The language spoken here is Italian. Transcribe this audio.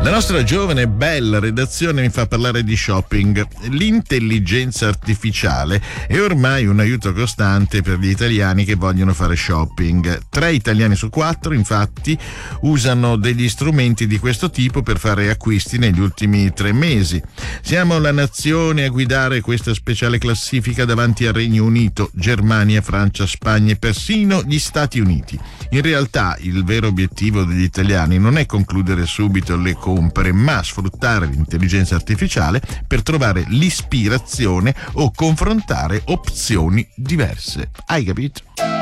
La nostra giovane e bella redazione mi fa parlare di shopping. L'intelligenza artificiale è ormai un aiuto costante per gli italiani che vogliono fare shopping. 3 italiani su 4, infatti, usano degli strumenti di questo tipo per fare acquisti negli ultimi 3 mesi. Siamo la nazione a guidare questa speciale classifica davanti al Regno Unito, Germania, Francia, Spagna e persino gli Stati Uniti. In realtà il vero obiettivo degli italiani non è concludere subito le compere, ma sfruttare l'intelligenza artificiale per trovare l'ispirazione o confrontare opzioni diverse. Hai capito?